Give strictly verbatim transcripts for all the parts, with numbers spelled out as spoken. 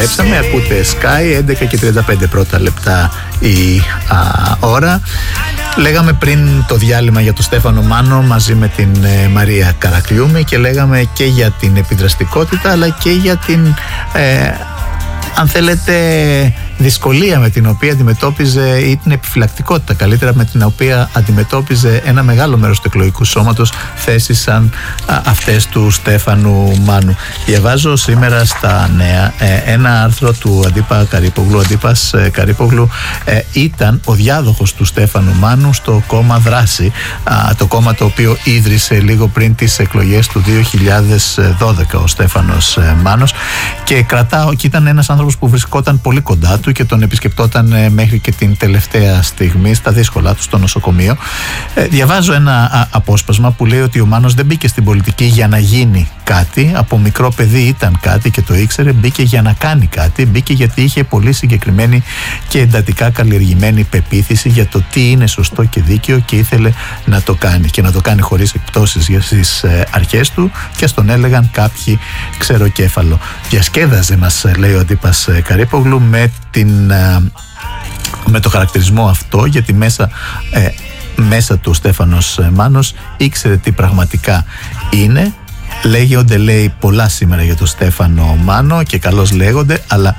επιστρέψαμε. Ακούτε Sky, έντεκα και τριάντα πέντε πρώτα λεπτά η α, ώρα. Λέγαμε πριν το διάλειμμα για τον Στέφανο Μάνο μαζί με την ε, Μαρία Καρακλιούμη και λέγαμε και για την επιδραστικότητα αλλά και για την ε, αν θέλετε δυσκολία με την οποία αντιμετώπιζε ή την επιφυλακτικότητα καλύτερα με την οποία αντιμετώπιζε ένα μεγάλο μέρος του εκλογικού σώματος θέσεις σαν α, αυτές του Στέφανου Μάνου. Διαβάζω σήμερα στα νέα ε, ένα άρθρο του Αντίπα Καρύπογλου. Ο Αντίπας ε, Καρύπογλου ε, ήταν ο διάδοχος του Στέφανου Μάνου στο κόμμα Δράση, α, το κόμμα το οποίο ίδρυσε λίγο πριν τις εκλογές του δύο χιλιάδες δώδεκα ο Στέφανος ε, Μάνος, και κρατάω και ήταν ένας άνθρωπος που βρισκόταν πολύ κοντά του και τον επισκεπτόταν ε, μέχρι και την τελευταία στιγμή στα δύσκολα του στο νοσοκομείο. Ε, διαβάζω ένα α, απόσπασμα που λέει ότι ο Μάνος δεν μπήκε στην πολιτική για να γίνει κάτι, από μικρό παιδί ήταν κάτι και το ήξερε, μπήκε για να κάνει κάτι, μπήκε γιατί είχε πολύ συγκεκριμένη και εντατικά καλλιεργημένη πεποίθηση για το τι είναι σωστό και δίκαιο και ήθελε να το κάνει και να το κάνει χωρίς εκπτώσεις για τις ε, αρχές του, και στον έλεγαν κάποιοι ξεροκέφαλο. Διασκέδαζε, μας λέει ο Αντίπας Καρύπογλου, με, την, με το χαρακτηρισμό αυτό, γιατί μέσα, ε, μέσα του ο Στέφανος Μάνος ήξερε τι πραγματικά είναι. Λέγονται, λέει, πολλά σήμερα για τον Στέφανο Μάνο και καλώς λέγονται, αλλά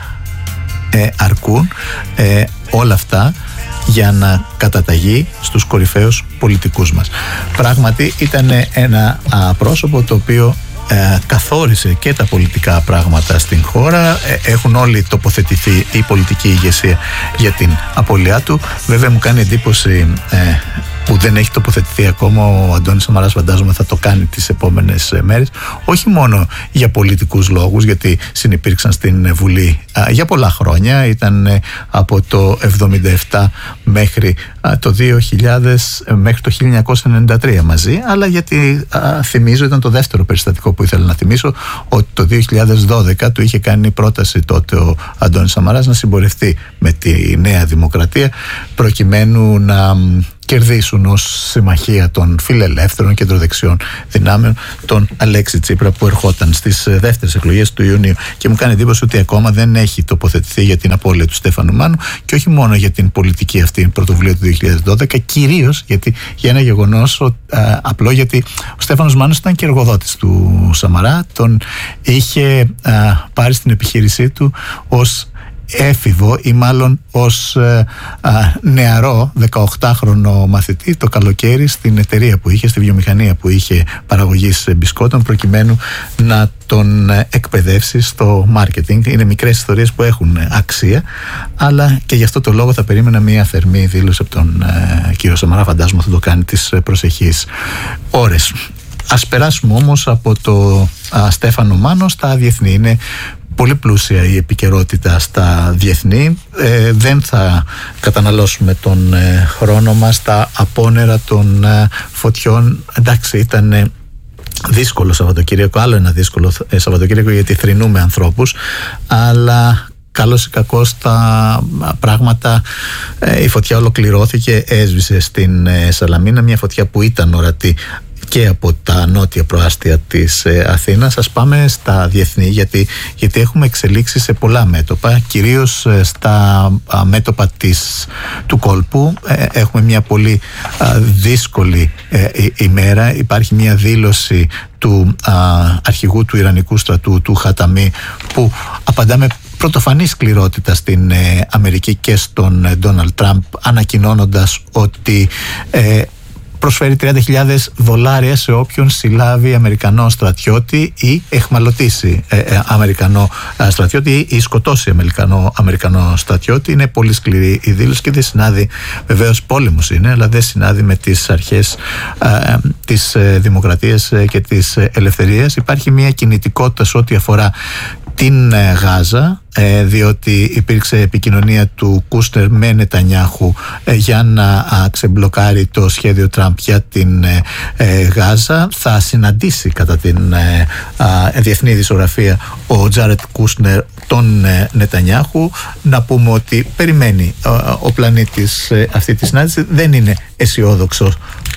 ε, αρκούν ε, όλα αυτά για να καταταγεί στους κορυφαίους πολιτικούς μας. Πράγματι ήταν ένα α, πρόσωπο το οποίο Ε, καθόρισε και τα πολιτικά πράγματα στην χώρα. Ε, έχουν όλοι τοποθετηθεί, η πολιτική ηγεσία, για την απώλειά του. Βέβαια μου κάνει εντύπωση ε, που δεν έχει τοποθετηθεί ακόμα. Ο Αντώνης Σαμαράς φαντάζομαι θα το κάνει τις επόμενες ε, μέρες, όχι μόνο για πολιτικούς λόγους, γιατί συνυπήρξαν στην Βουλή ε, για πολλά χρόνια, ήταν ε, από το εβδομήντα επτά μέχρι ε, το δύο χιλιάδες, ε, μέχρι το χίλια εννιακόσια ενενήντα τρία μαζί, αλλά γιατί ε, θυμίζω ήταν το δεύτερο περιστατικό που ήθελα να θυμίσω, ότι το δύο χιλιάδες δώδεκα του είχε κάνει πρόταση τότε ο Αντώνης Σαμαράς να συμπορευτεί με τη Νέα Δημοκρατία προκειμένου να κερδίσουν ως συμμαχία των φιλελεύθερων κεντροδεξιών δυνάμεων τον Αλέξη Τσίπρα, που ερχόταν στις δεύτερες εκλογές του Ιουνίου. Και μου κάνει εντύπωση ότι ακόμα δεν έχει τοποθετηθεί για την απώλεια του Στέφανου Μάνου, και όχι μόνο για την πολιτική αυτή πρωτοβουλία του δύο χιλιάδες δώδεκα, κυρίως γιατί, για ένα γεγονός α, απλό, γιατί ο Στέφανος Μάνος ήταν και εργοδότης του Σαμαρά, τον είχε α, πάρει στην επιχείρησή του ως έφηβο ή μάλλον ως ε, α, νεαρό δεκαοκτάχρονο μαθητή το καλοκαίρι στην εταιρεία που είχε, στη βιομηχανία που είχε παραγωγής μπισκότων, προκειμένου να τον εκπαιδεύσει στο μάρκετινγκ. Είναι μικρές ιστορίες που έχουν αξία, αλλά και γι' αυτό το λόγο θα περίμενα μια θερμή δήλωση από τον ε, κύριο Σαμαρά. Φαντάζομαι θα το κάνει τις προσεχείς ώρες. Ας περάσουμε όμως από το α, Στέφανο Μάνο στα διεθνή. Είναι πολύ πλούσια η επικαιρότητα στα διεθνή. Ε, δεν θα καταναλώσουμε τον ε, χρόνο μας στα απόνερα των ε, φωτιών. Εντάξει, ήταν ε, δύσκολο Σαββατοκύριακο, άλλο ένα δύσκολο ε, Σαββατοκύριακο, γιατί θρηνούμε ανθρώπους, αλλά καλώς ή κακώς τα πράγματα, ε, η φωτιά ολοκληρώθηκε, έσβησε στην ε, Σαλαμίνα, μια φωτιά που ήταν ορατή και από τα νότια προάστια της ε, Αθήνας. Ας πάμε στα διεθνή, γιατί, γιατί έχουμε εξελίξει σε πολλά μέτωπα, κυρίως ε, στα α, μέτωπα της, του κόλπου. Ε, έχουμε μια πολύ α, δύσκολη ε, ημέρα. Υπάρχει μια δήλωση του α, αρχηγού του Ιρανικού στρατού, του Χαταμί, που απαντά με πρωτοφανή σκληρότητα στην ε, Αμερική και στον Ντόναλντ Τραμπ, ανακοινώνοντας ότι ε, προσφέρει τριάντα χιλιάδες δολάρια σε όποιον συλλάβει Αμερικανό στρατιώτη ή εχμαλωτήσει ε, ε, Αμερικανό ε, στρατιώτη ή σκοτώσει Αμερικανό, Αμερικανό στρατιώτη. Είναι πολύ σκληρή η δήλωση και δεν συνάδει, βεβαίως πόλεμος είναι, αλλά δεν συνάδει με τις αρχές ε, ε, της ε, δημοκρατίας ε, και της ε, ελευθερίας. Υπάρχει μια κινητικότητα σε ό,τι αφορά την ε, Γάζα, ε, διότι υπήρξε επικοινωνία του Κούσνερ με Νετανιάχου ε, για να α, ξεμπλοκάρει το σχέδιο Τραμπ για την ε, ε, Γάζα. Θα συναντήσει κατά την ε, α, διεθνή δισογραφία ο Τζάρετ Κούσνερ τον ε, Νετανιάχου. Να πούμε ότι περιμένει ε, ο πλανήτης ε, αυτή τη συνάντηση, δεν είναι αισιόδοξο, πολύ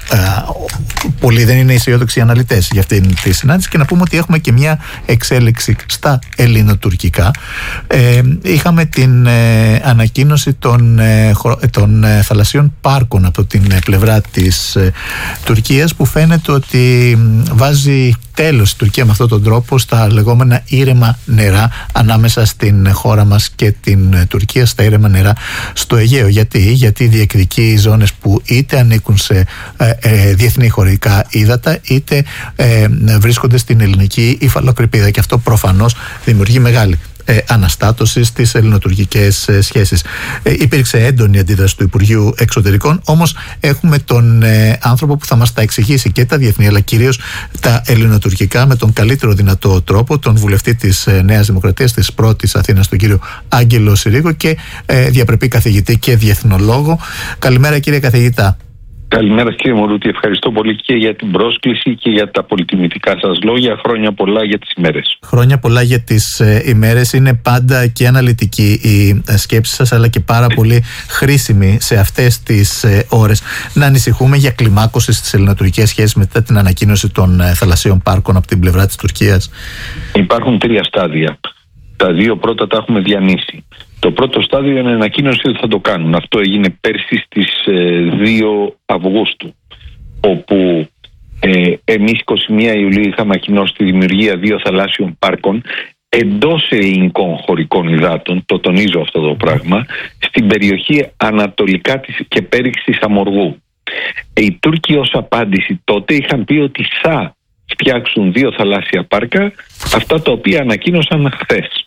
ε, πολλοί δεν είναι αισιόδοξοι αναλυτές για αυτήν τη συνάντηση, και να πούμε ότι έχουμε και μια εξέλιξη στα ελληνοτουρκικά. Ε, είχαμε την ε, ανακοίνωση των, ε, των ε, θαλασσίων πάρκων από την ε, πλευρά της ε, Τουρκίας, που φαίνεται ότι βάζει τέλος η Τουρκία με αυτόν τον τρόπο στα λεγόμενα ήρεμα νερά ανάμεσα στην χώρα μας και την ε, Τουρκία, στα ήρεμα νερά στο Αιγαίο. Γιατί, Γιατί διεκδικεί ζώνες που είτε ανήκουν σε ε, ε, διεθνή χωρικά ύδατα, είτε ε, βρίσκονται στην ελληνική υφαλοκρηπίδα, και αυτό προφανώς δημιουργεί μεγάλη Ε, αναστάτωση στις ελληνοτουρκικές ε, σχέσεις. Ε, υπήρξε έντονη αντίδραση του Υπουργείου Εξωτερικών, όμως έχουμε τον ε, άνθρωπο που θα μας τα εξηγήσει και τα διεθνή, αλλά κυρίως τα ελληνοτουρκικά, με τον καλύτερο δυνατό τρόπο, τον βουλευτή της ε, Νέας Δημοκρατίας της Πρώτης Αθήνας, τον κύριο Άγγελο Συρίγο, και ε, διαπρεπή καθηγητή και διεθνολόγο. Καλημέρα, κύριε καθηγητά. Καλημέρα, κύριε Μωρούτη. Ευχαριστώ πολύ και για την πρόσκληση και για τα πολυτιμητικά σας λόγια. Χρόνια πολλά για τις ημέρες. Χρόνια πολλά για τις ε, ημέρες. Είναι πάντα και αναλυτική η ε, σκέψη σας, αλλά και πάρα πολύ χρήσιμη σε αυτές τις ε, ώρες. Να ανησυχούμε για κλιμάκωση στις ελληνοτουρκικές σχέσεις μετά την ανακοίνωση των ε, θαλασσίων πάρκων από την πλευρά της Τουρκίας. Υπάρχουν τρία στάδια. Τα δύο πρώτα τα έχουμε διανύσει. Το πρώτο στάδιο είναι ανακοίνωση ότι θα το κάνουν. Αυτό έγινε πέρσι στις δύο Αυγούστου, όπου ε, εμείς είκοσι μία Ιουλίου είχαμε ανακοινώσει τη δημιουργία δύο θαλάσσιων πάρκων εντός ελληνικών χωρικών υδάτων, το τονίζω αυτό το πράγμα, στην περιοχή ανατολικά της και πέριξ της Αμοργού. Οι Τούρκοι ως απάντηση τότε είχαν πει ότι θα φτιάξουν δύο θαλάσσια πάρκα, αυτά τα οποία ανακοίνωσαν χθες.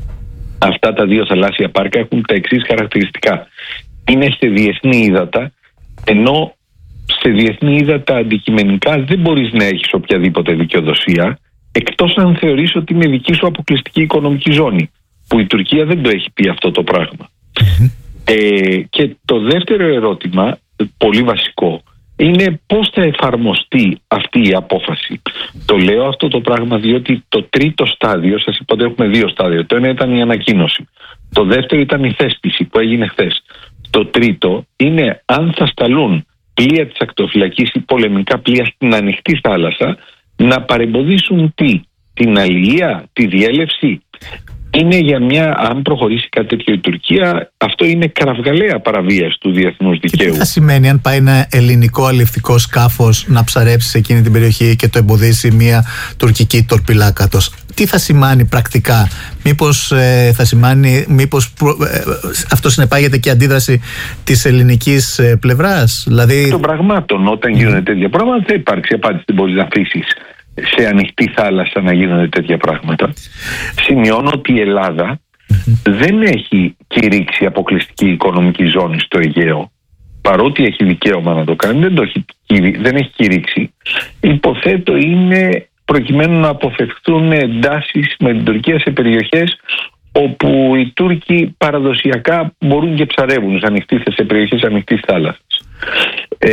Αυτά τα δύο θαλάσσια πάρκα έχουν τα εξής χαρακτηριστικά. Είναι σε διεθνή ύδατα, ενώ σε διεθνή ύδατα αντικειμενικά δεν μπορείς να έχεις οποιαδήποτε δικαιοδοσία, εκτός αν θεωρείς ότι είναι δική σου αποκλειστική οικονομική ζώνη, που η Τουρκία δεν το έχει πει αυτό το πράγμα. Mm-hmm. Ε, και το δεύτερο ερώτημα, πολύ βασικό, είναι πώς θα εφαρμοστεί αυτή η απόφαση. Το λέω αυτό το πράγμα διότι το τρίτο στάδιο, σας είπα ότι έχουμε δύο στάδια. Το ένα ήταν η ανακοίνωση. Το δεύτερο ήταν η θέσπιση που έγινε χθες. Το τρίτο είναι αν θα σταλούν πλοία της ακτοφυλακής ή πολεμικά πλοία στην ανοιχτή θάλασσα να παρεμποδίσουν τι, την αλληλεία, τη διέλευση. Είναι για μια, αν προχωρήσει κάτι τέτοιο η Τουρκία, αυτό είναι κραυγαλαία παραβίαση του διεθνούς δικαίου. Τι θα σημαίνει αν πάει ένα ελληνικό αλλιευτικό σκάφος να ψαρέψει σε εκείνη την περιοχή και το εμποδίσει μια τουρκική τορπιλάκατος? Τι θα σημαίνει πρακτικά? Μήπως ε, θα σημαίνει, μήπως προ, ε, αυτό συνεπάγεται και αντίδραση της ελληνικής ε, πλευράς? Δηλαδή... Των πραγμάτων, όταν γίνονται τέτοια πράγματα, θα υπάρξει απάντηση, δεν μπορείς να αφήσεις σε ανοιχτή θάλασσα να γίνονται τέτοια πράγματα. Σημειώνω ότι η Ελλάδα δεν έχει κηρύξει αποκλειστική οικονομική ζώνη στο Αιγαίο, παρότι έχει δικαίωμα να το κάνει, δεν, το έχει, δεν έχει κηρύξει. Υποθέτω είναι προκειμένου να αποφευχθούν εντάσεις με την Τουρκία σε περιοχές όπου οι Τούρκοι παραδοσιακά μπορούν και ψαρεύουν σε περιοχές ανοιχτής θάλασσας. Ε,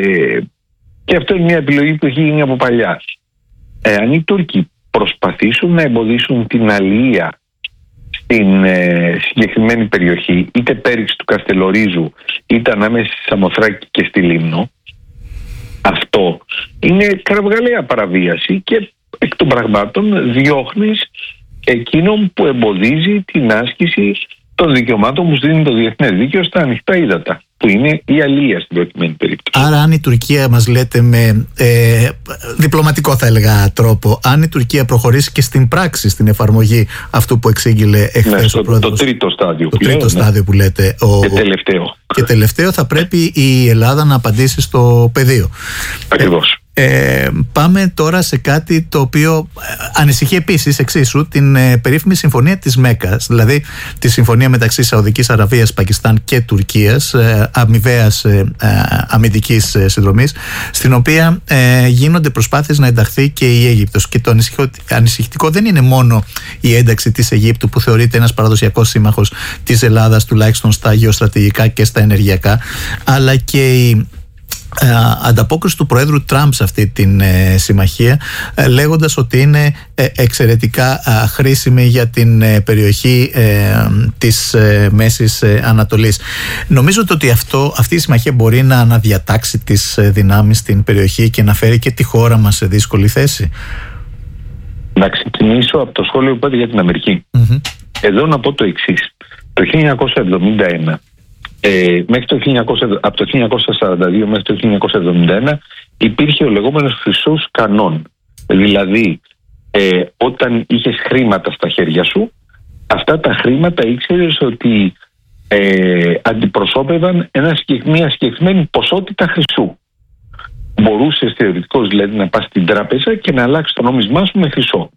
και αυτό είναι μια επιλογή που έχει γίνει από παλιά. Εάν οι Τούρκοι προσπαθήσουν να εμποδίσουν την αλληλεία στην ε, συγκεκριμένη περιοχή, είτε πέριξ του Καστελορίζου, είτε ανάμεσα στη Σαμοθράκη και στη Λίμνο, αυτό είναι κραυγαλαία παραβίαση και εκ των πραγμάτων διώχνεις εκείνον που εμποδίζει την άσκηση των δικαιωμάτων που δίνει το διεθνές δίκαιο στα ανοιχτά ύδατα, που είναι η αλληλεία στην προκειμένη περίπτωση. Άρα, αν η Τουρκία, μας λέτε με ε, διπλωματικό θα έλεγα τρόπο, αν η Τουρκία προχωρήσει και στην πράξη στην εφαρμογή αυτού που εξήγηλε εχθές ναι, ο πρόεδρος, το τρίτο στάδιο, το που, τρίτο λέω, στάδιο ναι. που λέτε ο, και τελευταίο. Και τελευταίο θα πρέπει η Ελλάδα να απαντήσει στο πεδίο. Ακριβώς. Ε, πάμε τώρα σε κάτι το οποίο ανησυχεί επίσης εξίσου, την ε, περίφημη συμφωνία της Μέκας, δηλαδή τη συμφωνία μεταξύ Σαουδικής Αραβίας, Πακιστάν και Τουρκίας, ε, αμοιβαίας ε, ε, αμυντικής ε, συνδρομής, στην οποία ε, γίνονται προσπάθειες να ενταχθεί και η Αίγυπτος. Και το ανησυχητικό δεν είναι μόνο η ένταξη της Αιγύπτου, που θεωρείται ένας παραδοσιακός σύμμαχος της Ελλάδας, τουλάχιστον στα γεωστρατηγικά και στα ενεργειακά, αλλά και η ε, ανταπόκριση του Προέδρου Τραμπ σε αυτή την ε, συμμαχία, ε, λέγοντας ότι είναι ε, εξαιρετικά ε, χρήσιμη για την ε, περιοχή ε, της ε, Μέσης ε, Ανατολής. Νομίζω ότι αυτό, αυτή η συμμαχία μπορεί να αναδιατάξει τις ε, δυνάμεις στην περιοχή και να φέρει και τη χώρα μας σε δύσκολη θέση. Να ξεκινήσω από το σχόλιο που είπατε για την Αμερική. Mm-hmm. Εδώ να πω το εξής. Το χίλια εννιακόσια εβδομήντα ένα, ε, μέχρι το χίλια εννιακόσια, από το χίλια εννιακόσια σαράντα δύο μέχρι το χίλια εννιακόσια εβδομήντα ένα υπήρχε ο λεγόμενος χρυσός κανόν. Δηλαδή, ε, όταν είχες χρήματα στα χέρια σου, αυτά τα χρήματα ήξερες ότι ε, αντιπροσώπευαν ένα, μια συγκεκριμένη ποσότητα χρυσού. Μπορούσες θεωρητικώς δηλαδή να πας στην τράπεζα και να αλλάξεις το νόμισμά σου με χρυσό.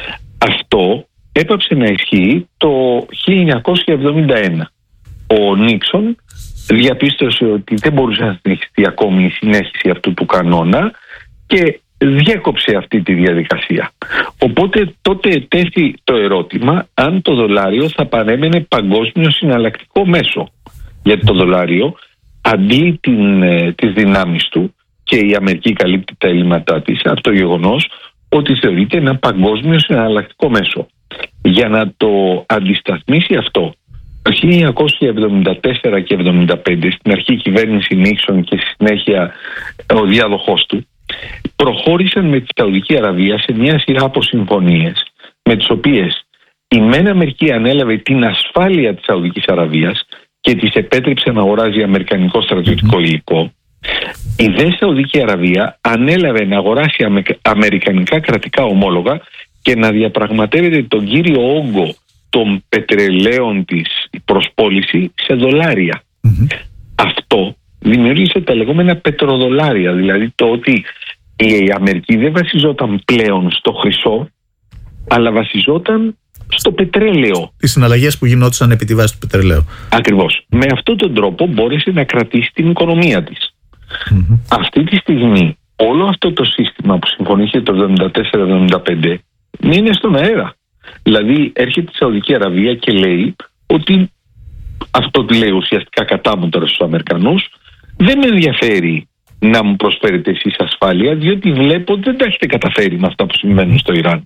Αυτό έπαψε να ισχύει το χίλια εννιακόσια εβδομήντα ένα. Ο Νίξον διαπίστωσε ότι δεν μπορούσε να συνεχιστεί ακόμη η συνέχιση αυτού του κανόνα και διέκοψε αυτή τη διαδικασία. Οπότε τότε τέθη το ερώτημα αν το δολάριο θα παρέμενε παγκόσμιο συναλλακτικό μέσο. Γιατί το δολάριο αντλεί την, τις δυνάμεις του και η Αμερική καλύπτει τα έλλειμματά της από το γεγονός ότι θεωρείται ένα παγκόσμιο συναλλακτικό μέσο. Για να το αντισταθμίσει αυτό, το χίλια εννιακόσια εβδομήντα τέσσερα και εβδομήντα πέντε, στην αρχή κυβέρνηση Νίξον και στη συνέχεια ο διάδοχός του, προχώρησαν με τη Σαουδική Αραβία σε μια σειρά από συμφωνίες με τις οποίες η μεν Αμερική ανέλαβε την ασφάλεια της Σαουδικής Αραβίας και της επέτρεψε να αγοράζει αμερικανικό στρατιωτικό υλικό. Η δε Σαουδική Αραβία ανέλαβε να αγοράσει αμε, αμερικανικά κρατικά ομόλογα και να διαπραγματεύεται τον κύριο όγκο των πετρελαίων της προς πώληση σε δολάρια. Mm-hmm. Αυτό δημιούργησε τα λεγόμενα πετροδολάρια, δηλαδή το ότι η Αμερική δεν βασιζόταν πλέον στο χρυσό, αλλά βασιζόταν στο πετρέλαιο. Οι συναλλαγές που γινόντουσαν επί τη βάση του πετρελαίου. Ακριβώς. Με αυτόν τον τρόπο μπόρεσε να κρατήσει την οικονομία της. Mm-hmm. Αυτή τη στιγμή όλο αυτό το σύστημα που συμφωνήθηκε το εβδομήντα τέσσερα εβδομήντα πέντε είναι στον αέρα. Δηλαδή έρχεται η Σαουδική Αραβία και λέει ότι, αυτό λέει ουσιαστικά κατάμοντρα στους Αμερικανούς, δεν με ενδιαφέρει να μου προσφέρετε εσείς ασφάλεια, διότι βλέπω ότι δεν τα έχετε καταφέρει με αυτά που συμβαίνουν στο Ιράν.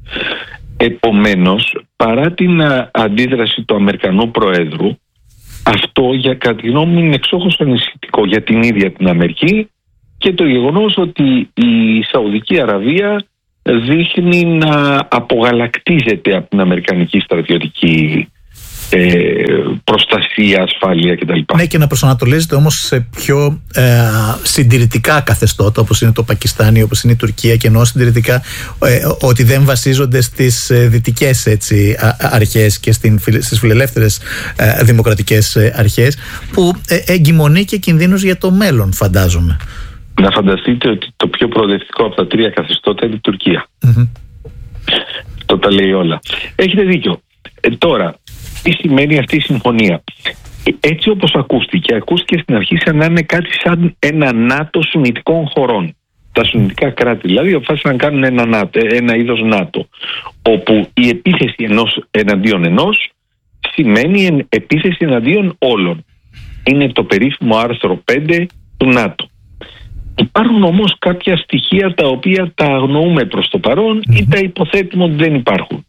Επομένως, παρά την αντίδραση του Αμερικανού Προέδρου, αυτό για κατά τη γνώμη μου είναι εξόχως ανησυχητικό για την ίδια την Αμερική και το γεγονός ότι η Σαουδική Αραβία δείχνει να απογαλακτίζεται από την αμερικανική στρατιωτική ε, προστασία, ασφάλεια κτλ. Ναι, και να προσανατολίζεται όμως σε πιο ε, συντηρητικά καθεστώτα, όπως είναι το Πακιστάν, όπως είναι η Τουρκία, και εννοώ συντηρητικά ε, ότι δεν βασίζονται στις ε, δυτικές έτσι, αρχές και στην, στις φιλελεύθερες ε, δημοκρατικές ε, αρχές, που ε, εγκυμονεί και κινδύνους για το μέλλον, φαντάζομαι. Να φανταστείτε ότι το πιο προοδευτικό από τα τρία καθεστώτα είναι η Τουρκία. Mm-hmm. Αυτό τα λέει όλα. Έχετε δίκιο. Ε, τώρα, τι σημαίνει αυτή η συμφωνία? Έτσι όπως ακούστηκε, ακούστηκε στην αρχή σαν να είναι κάτι σαν ένα ΝΑΤΟ σουννιτικών χωρών. Τα σουννιτικά κράτη δηλαδή αποφάσισαν να κάνουν ένα, ΝΑΤΟ, ένα είδος ΝΑΤΟ, όπου η επίθεση ενός εναντίον ενός σημαίνει επίθεση εναντίον όλων. Είναι το περίφημο άρθρο πέντε του ΝΑΤΟ. Υπάρχουν όμως κάποια στοιχεία τα οποία τα αγνοούμε προς το παρόν mm-hmm. ή τα υποθέτουμε ότι δεν υπάρχουν.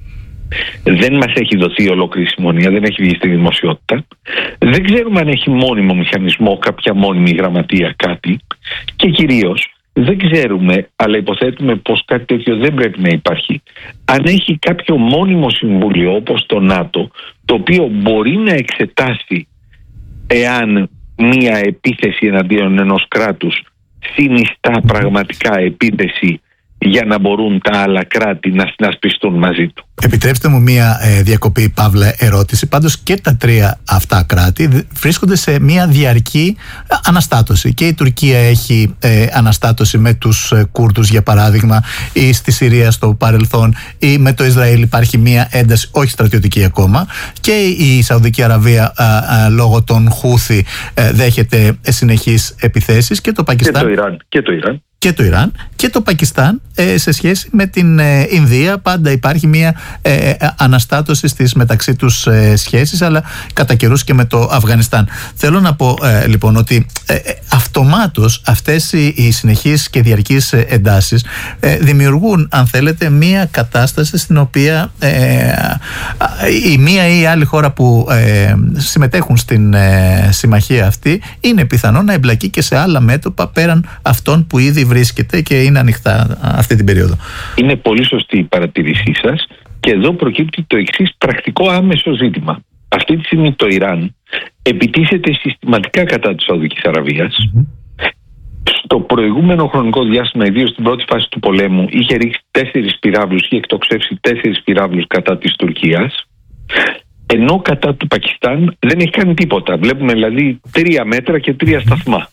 Δεν μας έχει δοθεί ολόκληρη συμφωνία, δεν έχει βγει στη δημοσιότητα. Δεν ξέρουμε αν έχει μόνιμο μηχανισμό, κάποια μόνιμη γραμματεία, κάτι. Και κυρίως δεν ξέρουμε, αλλά υποθέτουμε πως κάτι τέτοιο δεν πρέπει να υπάρχει, αν έχει κάποιο μόνιμο συμβούλιο όπως το ΝΑΤΟ, το οποίο μπορεί να εξετάσει εάν μία επίθεση εναντίον ενός κράτους συνιστά πραγματικά επίθεση για να μπορούν τα άλλα κράτη να συνασπιστούν μαζί του. Επιτρέψτε μου μία ε, διακοπή, Παύλα, ερώτηση. Πάντως και τα τρία αυτά κράτη βρίσκονται σε μία διαρκή αναστάτωση. Και η Τουρκία έχει ε, αναστάτωση με τους ε, Κούρδους, για παράδειγμα, ή στη Συρία στο παρελθόν, ή με το Ισραήλ υπάρχει μία ένταση, όχι στρατιωτική ακόμα. Και η Σαουδική Αραβία ε, ε, λόγω των Χούθη ε, δέχεται συνεχείς επιθέσεις. Και το Πακιστάν. Και το Ιράν. Και το Ιράν. Και το Ιράν και το Πακιστάν ε, σε σχέση με την ε, Ινδία πάντα υπάρχει μια ε, ε, αναστάτωση στις μεταξύ τους ε, σχέσεις, αλλά κατά καιρούς και με το Αφγανιστάν. Θέλω να πω ε, λοιπόν ότι ε, ε, αυτομάτως αυτές οι, οι συνεχείς και διαρκείς εντάσεις ε, δημιουργούν, αν θέλετε, μια κατάσταση στην οποία ε, η μία ή η άλλη χώρα που ε, συμμετέχουν στην ε, συμμαχία αυτή είναι πιθανό να εμπλακεί και σε άλλα μέτωπα πέραν αυτών που ήδη βρίσκεται και είναι ανοιχτά αυτή την περίοδο. Είναι πολύ σωστή η παρατηρήσή σας και εδώ προκύπτει το εξής πρακτικό άμεσο ζήτημα. Αυτή τη στιγμή το Ιράν επιτίθεται συστηματικά κατά της Σαουδικής Αραβίας. Mm-hmm. Στο προηγούμενο χρονικό διάστημα, ιδίως στην πρώτη φάση του πολέμου, είχε ρίξει τέσσερις πυράβλους, είχε εκτοξεύσει τέσσερις πυράβλους κατά της Τουρκίας, ενώ κατά του Πακιστάν δεν έχει κάνει τίποτα. Βλέπουμε δηλαδή τρία μέτρα και τρία σταθμά.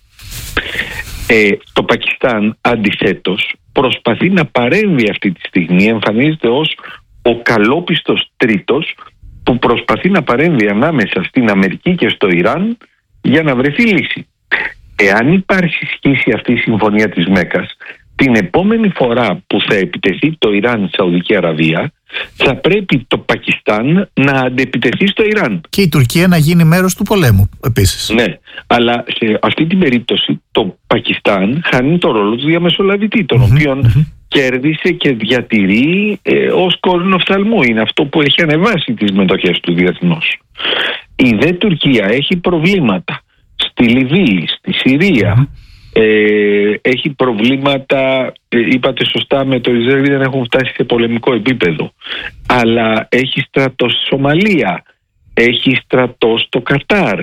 Ε, το Πακιστάν αντιθέτως προσπαθεί να παρέμβει αυτή τη στιγμή, εμφανίζεται ως ο καλόπιστος τρίτος που προσπαθεί να παρέμβει ανάμεσα στην Αμερική και στο Ιράν για να βρεθεί λύση. Εάν υπάρχει σχέση αυτή η συμφωνία της Μέκας, την επόμενη φορά που θα επιτεθεί το Ιράν στη Σαουδική Αραβία, θα πρέπει το Πακιστάν να αντεπιτεθεί στο Ιράν. Και η Τουρκία να γίνει μέρος του πολέμου επίσης. Ναι, αλλά σε αυτή την περίπτωση το Πακιστάν χάνει το ρόλο του διαμεσολαβητή, τον mm-hmm, οποίον mm-hmm. κέρδισε και διατηρεί ε, ως κόρυνο οφθαλμού. Είναι αυτό που έχει ανεβάσει τις μετοχές του διεθνώς. Η δε Τουρκία έχει προβλήματα στη Λιβύη, στη Συρία. Mm-hmm. Ε, έχει προβλήματα, ε, είπατε σωστά, με το Ισραήλ δεν έχουν φτάσει σε πολεμικό επίπεδο, αλλά έχει στρατό στη Σομαλία, έχει στρατό στο Κατάρ.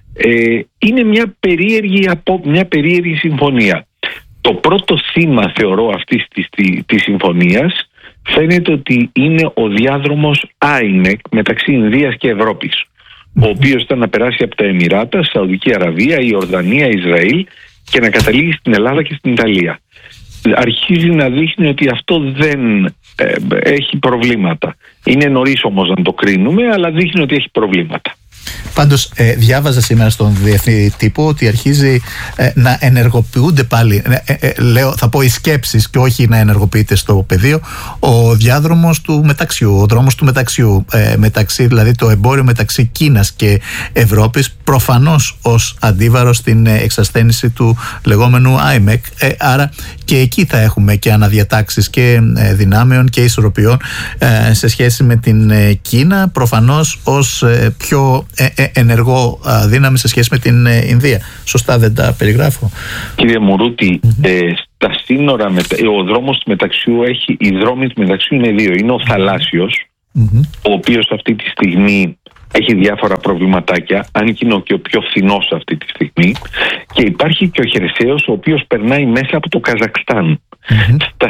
Ε, είναι μια περίεργη, μια περίεργη συμφωνία. Το πρώτο θύμα, θεωρώ, αυτής της, της, της συμφωνίας φαίνεται ότι είναι ο διάδρομος άιμεκ μεταξύ Ινδίας και Ευρώπης, ο οποίος ήταν να περάσει από τα Εμιράτα, Σαουδική Αραβία, η Ιορδανία, Ισραήλ και να καταλήγει στην Ελλάδα και στην Ιταλία. Αρχίζει να δείχνει ότι αυτό δεν ε, έχει προβλήματα. Είναι νωρίς όμως να το κρίνουμε, αλλά δείχνει ότι έχει προβλήματα. Πάντως ε, διάβαζα σήμερα στον διεθνή τύπο ότι αρχίζει ε, να ενεργοποιούνται πάλι, ε, ε, λέω, θα πω οι σκέψεις και όχι να ενεργοποιείται στο πεδίο, ο διάδρομος του μεταξιού, ο δρόμος του μεταξιού, ε, μεταξύ, δηλαδή το εμπόριο μεταξύ Κίνας και Ευρώπης, προφανώς ως αντίβαρο στην εξασθένηση του λεγόμενου άιμεκ. Ε, άρα και εκεί θα έχουμε και αναδιατάξεις και ε, δυνάμεων και ισορροπιών ε, σε σχέση με την ε, Κίνα, προφανώς ως ε, πιο ε, ε, ενεργό ε, δύναμη σε σχέση με την ε, Ινδία. Σωστά δεν τα περιγράφω? Κύριε Μουρούτη, mm-hmm. ε, στα σύνορα, μετα... ο δρόμος του μεταξιού έχει, οι δρόμοι του μεταξιού είναι δύο. Είναι ο θαλάσσιος, mm-hmm. ο οποίος αυτή τη στιγμή έχει διάφορα προβληματάκια, αν και είναι και ο πιο φθηνός αυτή τη στιγμή, και υπάρχει και ο χερσαίος, ο οποίος περνάει μέσα από το Καζακστάν. Mm-hmm. Στα